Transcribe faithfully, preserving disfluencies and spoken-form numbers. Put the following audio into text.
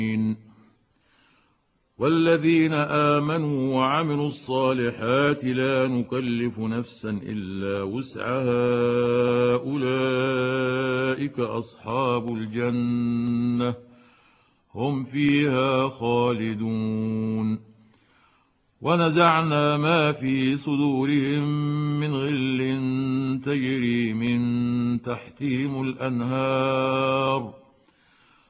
والذين آمنوا وعملوا الصالحات لا نكلف نفسا إلا وسعها أولئك أصحاب الجنة هم فيها خالدون. ونزعنا ما في صدورهم من غل تجري من تحتهم الأنهار